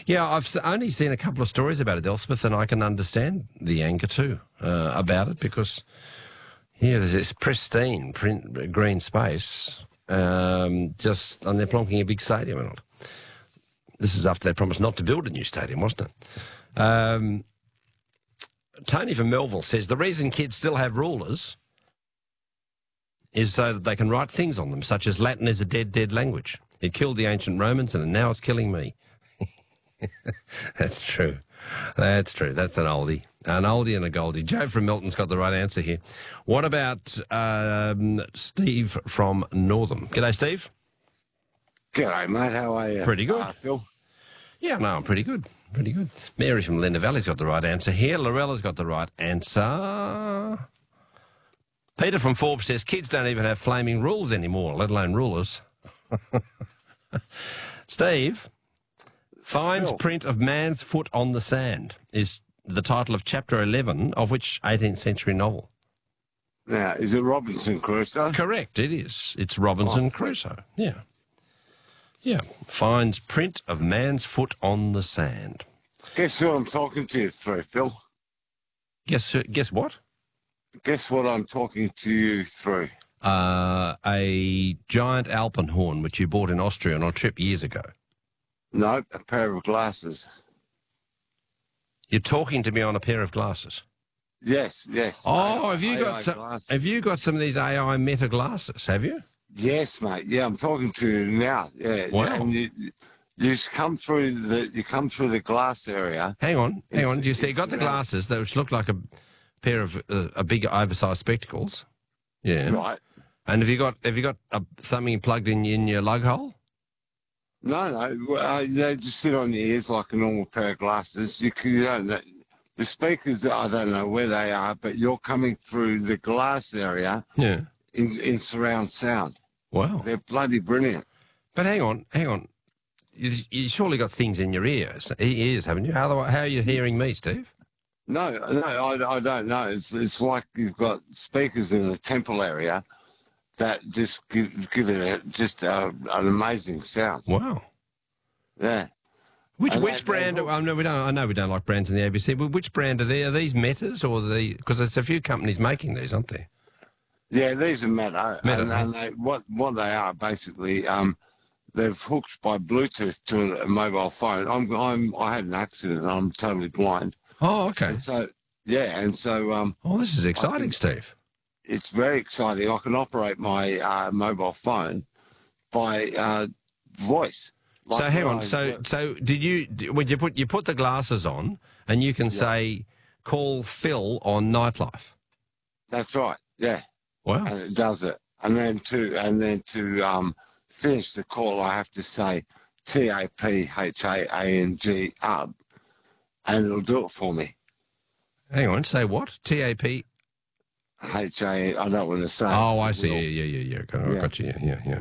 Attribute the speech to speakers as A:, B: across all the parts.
A: Yeah, only seen a couple of stories about it, Elspeth, and I can understand the anger too about it because here there's this pristine green space, and they're plonking a big stadium in it. This is after they promised not to build a new stadium, wasn't it? Tony from Melville says the reason kids still have rulers is so that they can write things on them, such as Latin is a dead language. It killed the ancient Romans and now it's killing me. That's true. That's true. That's an oldie. An oldie and a goldie. Joe from Melton's got the right answer here. What about Steve from Northam? G'day, Steve.
B: G'day, mate. How are you?
A: Pretty good.
B: Phil?
A: Yeah, no, I'm pretty good. Pretty good. Mary from Linda Valley's got the right answer here. Lorella's got the right answer. Peter from Forbes says kids don't even have flaming rules anymore, let alone rulers. Steve, finds print of man's foot on the sand is the title of chapter 11 of which 18th century novel?
B: Now, is it Robinson Crusoe?
A: Correct, it is. It's Robinson Crusoe. Yeah. Yeah. Finds print of man's foot on the sand.
B: Guess who I'm talking to you through, Phil?
A: Guess what?
B: Guess what I'm talking to you through?
A: A giant alpenhorn which you bought in Austria on a trip years ago.
B: No, a pair of glasses.
A: You're talking to me on a pair of glasses?
B: Yes.
A: Oh, have you got some of these AI meta glasses, have you?
B: Yes, mate. Yeah, I'm talking to you now. Yeah.
A: Wow.
B: And you just come through the glass area.
A: Hang on. You see, you got the glasses which look like a pair of a big oversized spectacles. Yeah.
B: Right.
A: And have you got something plugged in your lug hole?
B: No. They just sit on your ears like a normal pair of glasses. You don't know. The speakers, I don't know where they are, but you're coming through the glass area. Yeah. In surround sound.
A: Wow.
B: They're bloody brilliant.
A: But hang on. You surely got things in your ears, haven't you? How are you hearing me, Steve?
B: No, I don't know. It's like you've got speakers in the temple area that just give it an amazing sound.
A: Wow.
B: Yeah.
A: Which brand? I know we don't like brands in the ABC, but which brand are they? Are these Metas or because there's a few companies making these, aren't there?
B: Yeah, these are Meta. And what they are basically, they've hooked by Bluetooth to a mobile phone. I had an accident. I'm totally blind.
A: Oh, okay.
B: And so
A: this is exciting, Steve.
B: It's very exciting. I can operate my mobile phone by voice.
A: So hang on. So did you put the glasses on and you can say, call Phil on Nightlife?
B: That's right. Yeah.
A: Wow.
B: And it does it. And then to finish the call, I have to say TAPHAANG up, and it'll do it for me.
A: Hang on. Say what? TAP.
B: I don't want to say.
A: Oh, I see. Yeah. I got you. Yeah.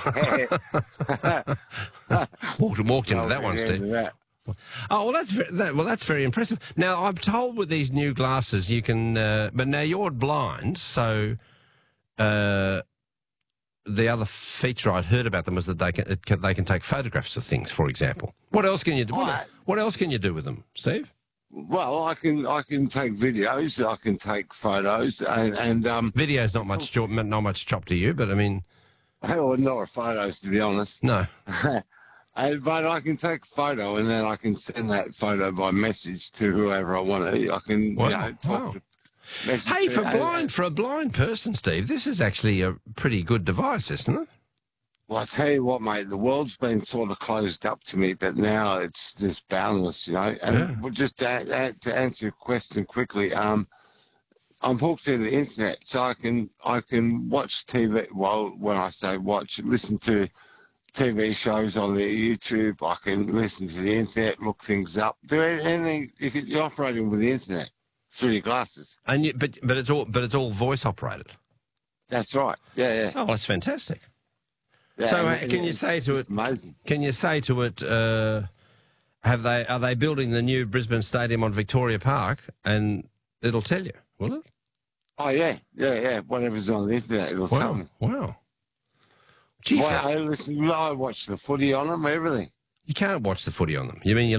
A: walked into that one, Steve. Oh, well, that's very impressive. Now, I'm told with these new glasses you can, but now you're blind, so the other feature I'd heard about them was that they can take photographs of things, for example. What else can you do? What else can you do with them, Steve?
B: Well, I can take videos, I can take photos, and
A: video's not much chop to you, but I mean,
B: hell, not photos to be honest.
A: No,
B: but I can take a photo and then I can send that photo by message to whoever I want to. I can talk to message.
A: Hey, for a blind person, Steve, this is actually a pretty good device, isn't it?
B: Well, I tell you what, mate, the world's been sort of closed up to me, but now it's just boundless, you know. And just to answer your question quickly, I'm hooked to the internet, so I can watch TV. Well, when I say watch, listen to TV shows on the YouTube. I can listen to the internet, look things up, do anything. You're operating with the internet through your glasses.
A: And but it's all voice operated.
B: That's right. Yeah.
A: Oh, that's fantastic.
B: Yeah,
A: so can you say to it?
B: Amazing.
A: Can you say to it? Are they building the new Brisbane Stadium on Victoria Park? And it'll tell you, will it?
B: Oh yeah. Whatever's on the internet, it'll tell me.
A: Wow. Gee,
B: listen, I watch the footy on them, everything.
A: You can't watch the footy on them. You mean you